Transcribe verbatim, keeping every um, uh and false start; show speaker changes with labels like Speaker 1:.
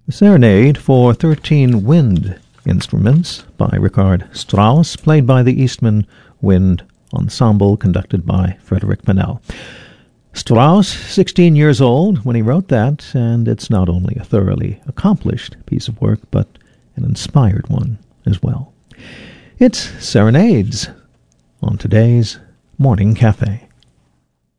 Speaker 1: Serenade for thirteen wind instruments by Richard Strauss, played by the Eastman Wind Ensemble, conducted by Frederick Pennell. Strauss, sixteen years old when he wrote that, and it's not only a thoroughly accomplished piece of work, but an inspired one as well. It's Serenades on today's Morning Cafe.